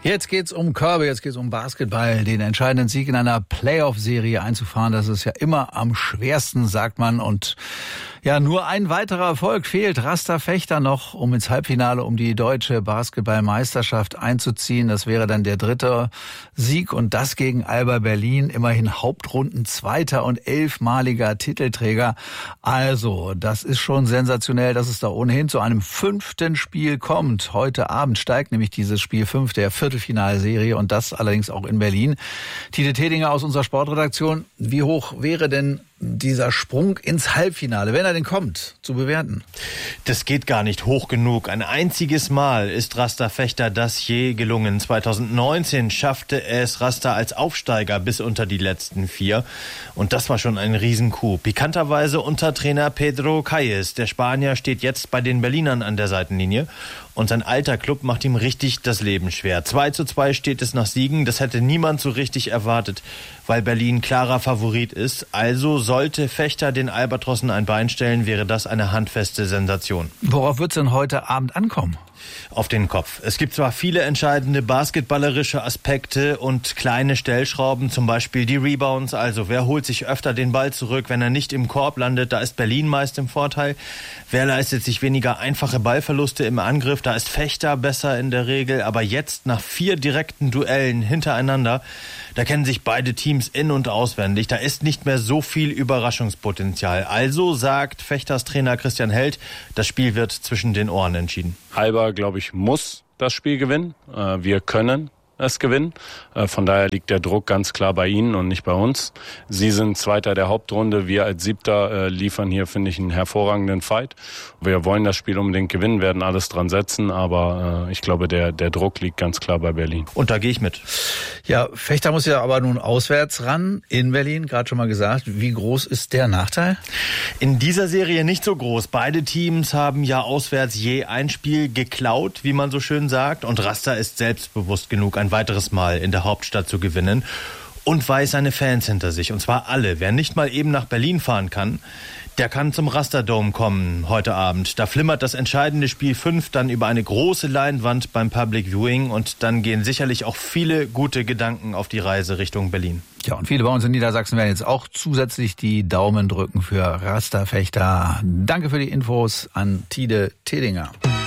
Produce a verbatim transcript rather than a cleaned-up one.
Jetzt geht's um Körbe, jetzt geht's um Basketball. Den entscheidenden Sieg in einer Playoff-Serie einzufahren, das ist ja immer am schwersten, sagt man. Und ja, nur ein weiterer Erfolg fehlt Rasta Fechter noch, um ins Halbfinale um die deutsche Basketballmeisterschaft einzuziehen. Das wäre dann der dritte Sieg und das gegen Alba Berlin. Immerhin Hauptrundenzweiter und elfmaliger Titelträger. Also, das ist schon sensationell, dass es da ohnehin zu einem fünften Spiel kommt. Heute Abend steigt nämlich dieses Spiel fünf der Viertelfinalserie und das allerdings auch in Berlin. Tide Tedinger aus unserer Sportredaktion. Wie hoch wäre denn dieser Sprung ins Halbfinale, wenn er denn kommt, zu bewerten? Das geht gar nicht hoch genug. Ein einziges Mal ist Rasta Fechter das je gelungen. zweitausendneunzehn schaffte es Rasta als Aufsteiger bis unter die letzten vier. Und das war schon ein Riesencoup. Pikanterweise unter Trainer Pedro Calles. Der Spanier steht jetzt bei den Berlinern an der Seitenlinie. Und sein alter Club macht ihm richtig das Leben schwer. zwei zu zwei steht es nach Siegen. Das hätte niemand so richtig erwartet, weil Berlin klarer Favorit ist. Also sollte Fechter den Albatrossen ein Bein stellen, wäre das eine handfeste Sensation. Worauf wird es denn heute Abend ankommen? Auf den Kopf. Es gibt zwar viele entscheidende basketballerische Aspekte und kleine Stellschrauben, zum Beispiel die Rebounds, also wer holt sich öfter den Ball zurück, wenn er nicht im Korb landet, da ist Berlin meist im Vorteil. Wer leistet sich weniger einfache Ballverluste im Angriff, da ist Fechter besser in der Regel, aber jetzt nach vier direkten Duellen hintereinander, da kennen sich beide Teams in- und auswendig, da ist nicht mehr so viel Überraschungspotenzial. Also sagt Fechters Trainer Christian Held, das Spiel wird zwischen den Ohren entschieden. Alba, glaube ich, muss das Spiel gewinnen. Wir können es gewinnen. Von daher liegt der Druck ganz klar bei Ihnen und nicht bei uns. Sie sind Zweiter der Hauptrunde. Wir als Siebter liefern hier, finde ich, einen hervorragenden Fight. Wir wollen das Spiel unbedingt gewinnen, werden alles dran setzen, aber ich glaube, der, der Druck liegt ganz klar bei Berlin. Und da gehe ich mit. Ja, Fechter muss ja aber nun auswärts ran, in Berlin, gerade schon mal gesagt. Wie groß ist der Nachteil? In dieser Serie nicht so groß. Beide Teams haben ja auswärts je ein Spiel geklaut, wie man so schön sagt. Und Rasta ist selbstbewusst genug, ein weiteres Mal in der Hauptstadt zu gewinnen und weiß seine Fans hinter sich. Und zwar alle. Wer nicht mal eben nach Berlin fahren kann, der kann zum Rasta Dome kommen heute Abend. Da flimmert das entscheidende Spiel fünf dann über eine große Leinwand beim Public Viewing und dann gehen sicherlich auch viele gute Gedanken auf die Reise Richtung Berlin. Ja, und viele bei uns in Niedersachsen werden jetzt auch zusätzlich die Daumen drücken für Rasta Fechter. Danke für die Infos an Tide Tedinger.